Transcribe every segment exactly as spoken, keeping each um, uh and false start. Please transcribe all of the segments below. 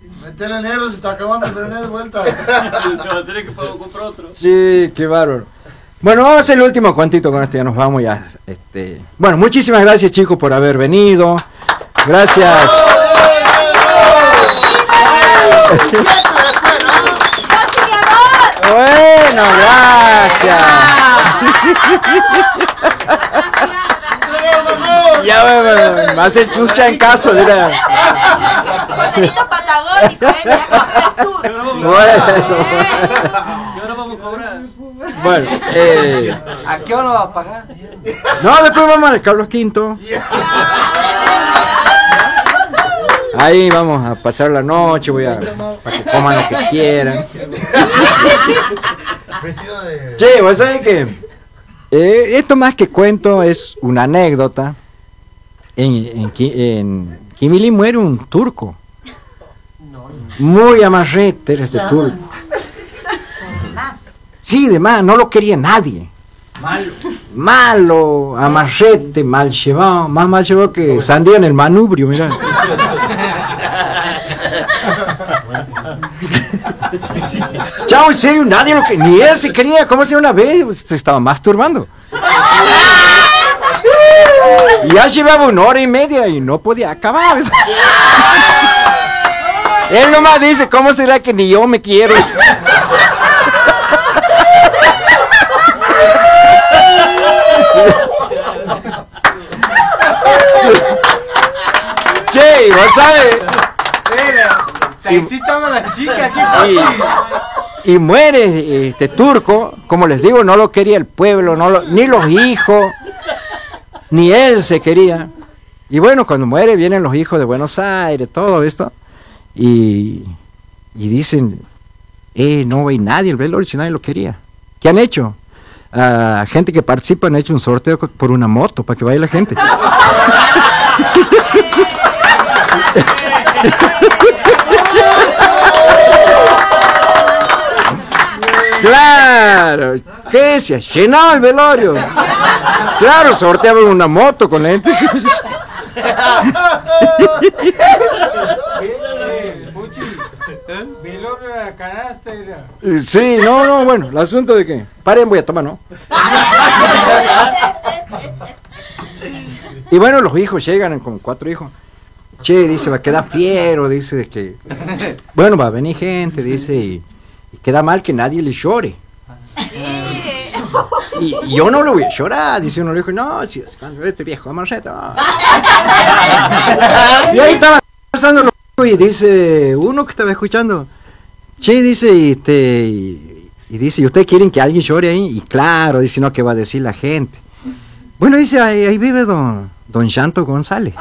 Metele enero, se está acabando el Fernet de vuelta. Se va a tener que comprar otro. Sí, qué bárbaro. Bueno, vamos a hacer el último cuantito con este, ya nos vamos ya. Este, bueno, muchísimas gracias, chicos, por haber venido. Gracias. Bueno, gracias. Ya me, me hace chucha en caso, mira. Contenido patagónico, ¿eh? Viajes del sur. Bueno. ¿Y ahora vamos a cobrar? Bueno, eh, ¿A qué hora va a pagar? no, después vamos al Carlos Quinto. Ahí vamos a pasar la noche, voy a para que coman lo que quieran. Che, vos sabés que eh, esto más que cuento es una anécdota. En, en, en Quimilí muere un turco. Muy amarrete era este turco. Sí, de más, no lo quería nadie. Malo. Malo, amarrete, mal llevado, más mal llevado que sandía en el manubrio, mira. Chao, en serio, nadie lo que ni él se quería, ¿cómo se una vez? Se estaba masturbando. Y ya llevaba una hora y media y no podía acabar. Él nomás dice, ¿cómo será que ni yo me quiero? Che, ¿vos sabes? Te excitan a las chicas aquí. Y, y muere este turco, como les digo, no lo quería el pueblo, no lo, ni los hijos, ni él se quería. Y bueno, cuando muere vienen los hijos de Buenos Aires, todo esto, y, y dicen, eh, no hay nadie el velorio si nadie lo quería. ¿Qué han hecho? Uh, gente que participa han hecho un sorteo por una moto para que vaya la gente. Claro, ¿qué se ha llenado el velorio? Claro, sorteaban una moto con la gente. Velorio de la canasta era. Sí, no, no, bueno, el asunto de que paren, voy a tomar, ¿no? Y bueno, los hijos llegan con cuatro hijos. Che, dice, va a quedar fiero, dice, de que bueno, va a venir gente, dice, y, y queda mal que nadie le llore. Y, y yo no lo voy a llorar, dice uno, le dijo, no, si es cuando este viejo amarreta. Y ahí estaba pasando los y dice, uno que estaba escuchando, che, dice, y, este, y, y dice, ¿y ustedes quieren que alguien llore ahí? Y claro, dice, no, ¿qué va a decir la gente? Bueno, dice, ahí, ahí vive don, don Llanto González.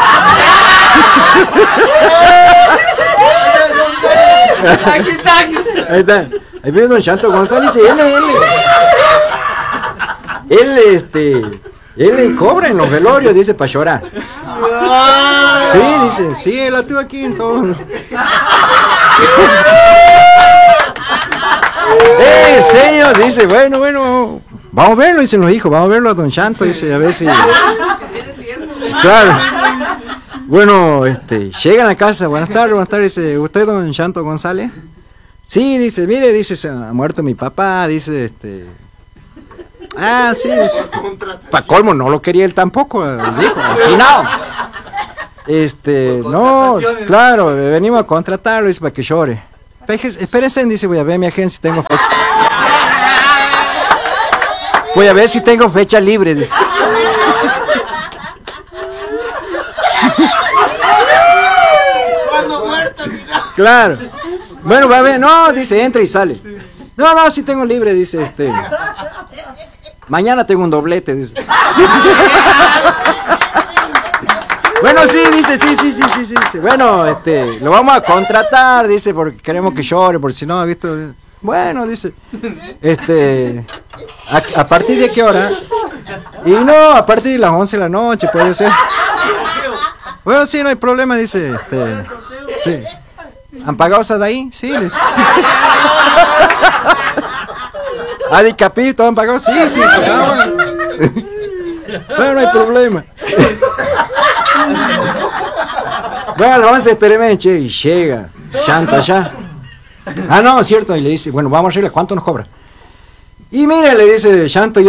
Aquí está, aquí está. Ahí está, ahí vive don Llanto González, y él, él, él, este, él le cobra en los velorios, dice, para llorar. Sí, dice, sí, él la tuvo aquí en todo. Eh, en serio, dice, bueno, bueno, vamos a verlo, dicen los hijos, vamos a verlo a don Chanto, dice, a ver si... Claro. Bueno, este, llegan a casa, buenas tardes, buenas tardes, dice, ¿usted don Chanto González? Sí, dice, mire, dice, se ha muerto mi papá, dice, este... Ah, sí, dice. Para colmo, no lo quería él tampoco, dijo, no. Este, no, claro, venimos a contratarlo, dice, para que llore. Espérense, dice, voy a ver mi agencia si tengo fecha. Voy a ver si tengo fecha libre, dice. Cuando muerto, mira. Claro. Bueno, va a ver, no, dice, entra y sale. No, no, sí tengo libre, dice, este. Mañana tengo un doblete, dice. Bueno, sí, dice, sí, sí, sí, sí, sí, sí. Bueno, este, lo vamos a contratar, dice, porque queremos que llore, porque si no, ha visto. Bueno, dice, este, a, a partir de qué hora? Y no, a partir de las once de la noche, puede ser. Bueno, sí, no hay problema, dice, este, sí. ¿Han pagado esa de ahí? Sí. ¿Ah, de Capito han pagado? Sí, sí. Ah, bueno. Bueno, no hay problema. Bueno, vamos a esperarme, che, y llega. Chanto allá. Ah, no, cierto, y le dice, bueno, vamos a arreglar, ¿cuánto nos cobra? Y mire, le dice Chanto, yo